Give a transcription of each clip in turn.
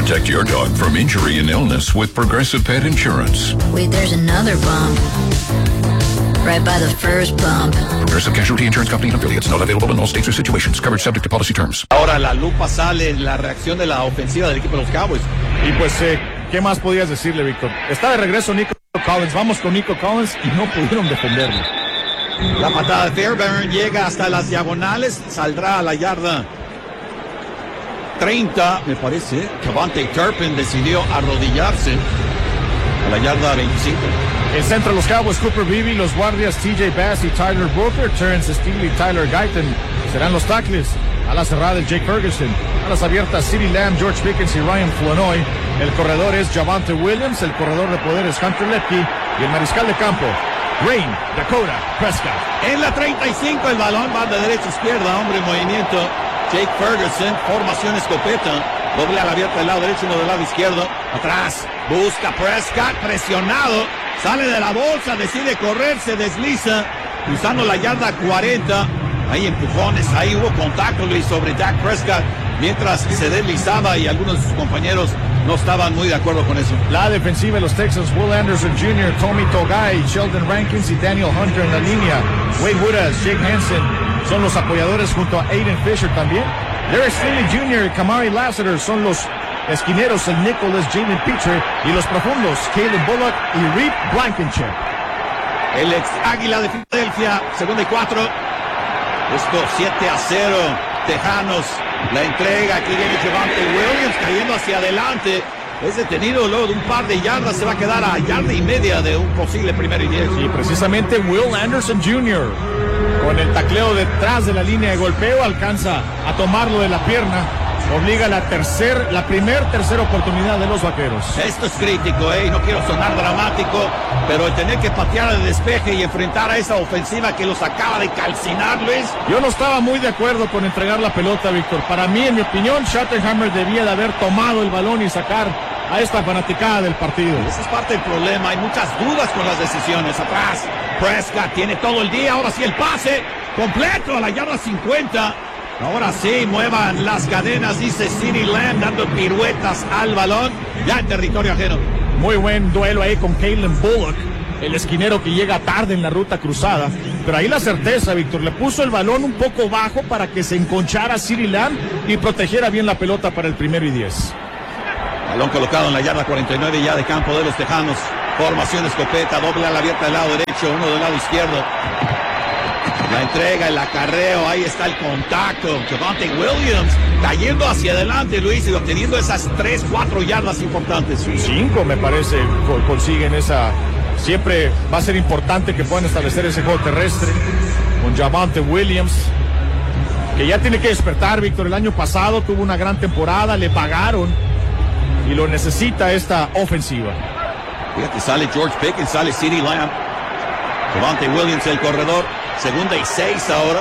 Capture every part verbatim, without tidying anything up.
Protect your dog from injury and illness with Progressive Pet Insurance. Wait, there's another bump. Right by the first bump. Progressive Casualty Insurance Company and affiliates. Not available in all states or situations. Coverage subject to policy terms. Ahora la lupa sale en la reacción de la ofensiva del equipo de los Cowboys. Y pues, eh, ¿qué más podías decirle, Víctor? Está de regreso Nico Collins. Vamos con Nico Collins y no pudieron defenderlo. La patada de Fairbairn llega hasta las diagonales. Saldrá a la yarda treinta, me parece. Cavante Turpin decidió arrodillarse a la yarda veinticinco. El centro de los Cowboys, Cooper Beebe, los guardias T J Bass y Tyler Booker, Terrence Steele y Tyler Guyton serán los tackles. A la cerrada Jake Ferguson, a las abiertas CeeDee Lamb, George Pickens y Ryan Flournoy. El corredor es Javonte Williams, el corredor de poder es Hunter Lepke y el mariscal de campo, Rain Dakota Prescott. En la treinta y cinco el balón va de derecha a izquierda, hombre en movimiento. Jake Ferguson, formación escopeta, doble a la abierta del lado derecho, uno del lado izquierdo, atrás, busca Prescott, presionado, sale de la bolsa, decide correr, se desliza, cruzando la yarda cuarenta, hay empujones, ahí hubo contacto, Luis, sobre Dak Prescott, mientras se deslizaba y algunos de sus compañeros no estaban muy de acuerdo con eso. La defensiva de los Texans, Will Anderson junior, Tommy Togai, Sheldon Rankins y Daniel Hunter en la línea, Wade Woodas, Jake Hansen son los apoyadores junto a Aiden Fisher también. Derek Stingley junior y Kamari Lassiter son los esquineros, el Nicholas, Jalen Petrie y los profundos, Caleb Bullock y Reed Blankenship. El ex Águila de Filadelfia, segunda y cuatro. Esto siete a cero. Tejanos, la entrega, aquí viene Javonte Williams cayendo hacia adelante. Es detenido luego de un par de yardas, se va a quedar a yarda y media de un posible primero y diez. Y precisamente Will Anderson junior con el tacleo detrás de la línea de golpeo alcanza a tomarlo de la pierna, obliga la tercer, la primer tercera oportunidad de los vaqueros. Esto es crítico, eh, y no quiero sonar dramático, pero el tener que patear de despeje y enfrentar a esa ofensiva que los acaba de calcinar, Luis. Yo no estaba muy de acuerdo con entregar la pelota, Víctor. Para mí, en mi opinión, Schottenheimer debía de haber tomado el balón y sacar a esta fanaticada del partido. Ese es parte del problema, hay muchas dudas con las decisiones. Atrás, Prescott tiene todo el día, ahora sí el pase completo a la yarda cincuenta. Ahora sí, muevan las cadenas, dice CeeDee Lamb, dando piruetas al balón, ya en territorio ajeno. Muy buen duelo ahí con Caleb Bullock, el esquinero que llega tarde en la ruta cruzada. Pero ahí la certeza, Víctor, le puso el balón un poco bajo para que se enconchara CeeDee Lamb y protegiera bien la pelota para el primero y diez. Balón colocado en la yarda cuarenta y nueve ya de campo de los Tejanos. Formación escopeta, doble a la abierta del lado derecho, uno del lado izquierdo. La entrega, el acarreo, ahí está el contacto. Javonte Williams cayendo hacia adelante, Luis, y obteniendo esas tres, cuatro yardas importantes. Cinco, me parece, consiguen esa. Siempre va a ser importante que puedan establecer ese juego terrestre con Javonte Williams, que ya tiene que despertar, Víctor. El año pasado tuvo una gran temporada, le pagaron y lo necesita esta ofensiva. Fíjate, sale George Pickens, sale CeeDee Lamb. Javonte Williams, el corredor. Segunda y seis ahora.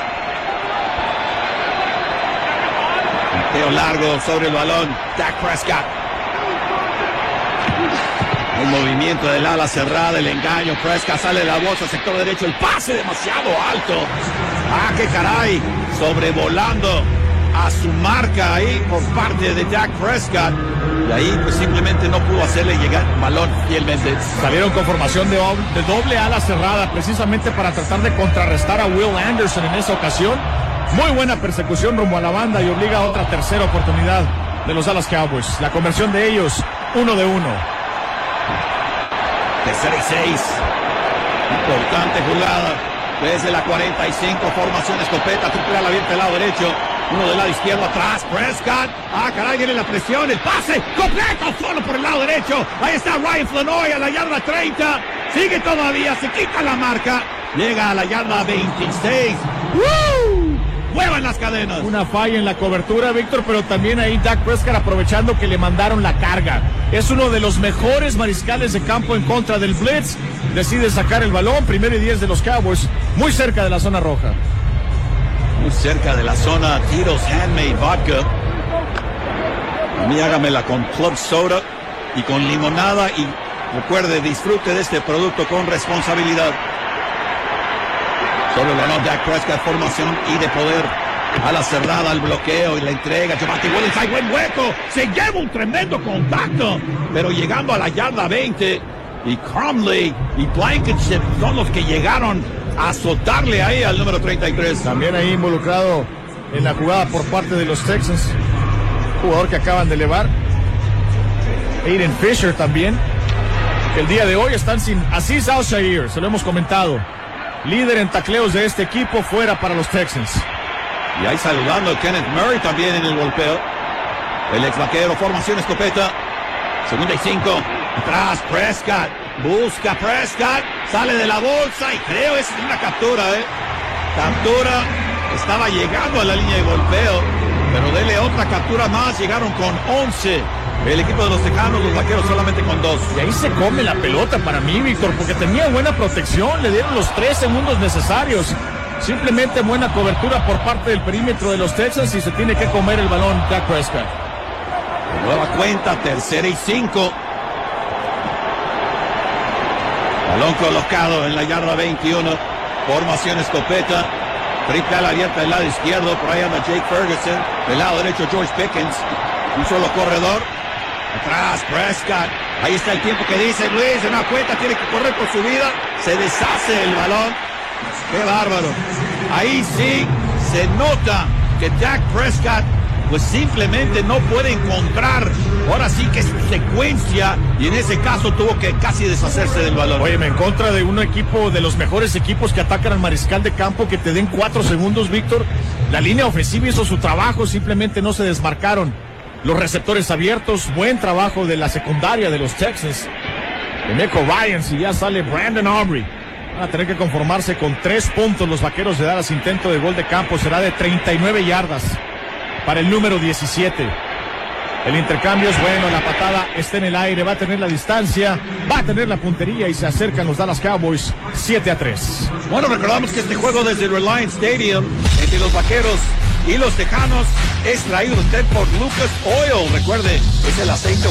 Teo largo sobre el balón. Dak Prescott. El movimiento del ala cerrada, el engaño. Prescott sale de la bolsa, sector derecho. El pase demasiado alto. Ah, qué caray. Sobrevolando a su marca ahí por parte de Dak Prescott. Y ahí pues simplemente no pudo hacerle llegar balón fielmente. Salieron con formación de doble, de doble ala cerrada precisamente para tratar de contrarrestar a Will Anderson en esa ocasión. Muy buena persecución rumbo a la banda y obliga a otra tercera oportunidad de los Dallas Cowboys. La conversión de ellos, uno de uno. Tercera y seis. Importante jugada. Desde la cuarenta y cinco, formación escopeta, triple a la abierta del lado derecho. Uno del lado izquierdo atrás, Prescott. Ah, caray, viene la presión, el pase completo, solo por el lado derecho. Ahí está Ryan Flournoy a la yarda treinta. Sigue todavía, se quita la marca. Llega a la yarda veintiséis. ¡Woo! Muevan las cadenas. Una falla en la cobertura, Víctor, pero también ahí Dak Prescott aprovechando que le mandaron la carga. Es uno de los mejores mariscales de campo en contra del blitz. Decide sacar el balón, primero y diez de los Cowboys, muy cerca de la zona roja. Muy cerca de la zona, Tito's Handmade Vodka. A mí hágamela con club soda y con limonada y recuerde, disfrute de este producto con responsabilidad. Sobre el balón, Dak Prescott, formación y de poder. A la cerrada, al bloqueo y la entrega. Javonte Williams, hay buen hueco. Se lleva un tremendo contacto. Pero llegando a la yarda veinte. Y Crumley y Blankenship son los que llegaron a azotarle ahí al número treinta y tres. También ahí involucrado en la jugada por parte de los Texans. Jugador que acaban de elevar. Aiden Fisher también. El día de hoy están sin Azeez Al-Shaair, se lo hemos comentado. Líder en tacleos de este equipo, fuera para los Texans. Y ahí saludando a Kenneth Murray también en el golpeo. El ex vaquero, formación escopeta. Segunda y cinco. Atrás, Prescott. Busca Prescott. Sale de la bolsa y creo es una captura, ¿eh? Captura. Estaba llegando a la línea de golpeo. Pero dele otra captura más. Llegaron con once. El equipo de los Tejanos, los vaqueros solamente con dos. Y ahí se come la pelota para mí, Víctor, porque tenía buena protección. Le dieron los tres segundos necesarios. Simplemente buena cobertura por parte del perímetro de los Texans y se tiene que comer el balón Dak Prescott. Nueva cuenta, tercera y cinco. Balón colocado en la yarda veintiuno. Formación escopeta. Triple ala abierta del lado izquierdo. Por ahí anda Jake Ferguson. Del lado derecho George Pickens. Un solo corredor. Atrás Prescott. Ahí está el tiempo que dice Luis. De una cuenta tiene que correr por su vida. Se deshace el balón. ¡Qué bárbaro! Ahí sí se nota que Dak Prescott pues simplemente no puede encontrar ahora sí que es secuencia y en ese caso tuvo que casi deshacerse del balón. Oye, en contra de un equipo de los mejores equipos que atacan al mariscal de campo, que te den cuatro segundos, Víctor. La línea ofensiva hizo su trabajo, simplemente no se desmarcaron. Los receptores abiertos, buen trabajo de la secundaria de los Texans. Demeco Ryans y ya sale Brandon Aubrey. Van a tener que conformarse con tres puntos los vaqueros de Dallas. Intento de gol de campo será de treinta y nueve yardas para el número diecisiete. El intercambio es bueno, la patada está en el aire, va a tener la distancia, va a tener la puntería y se acercan los Dallas Cowboys siete a tres. Bueno, recordamos que este juego desde el Reliance Stadium entre los vaqueros y los Tejanos es traído usted por Lucas Oil. Recuerde, es el aceite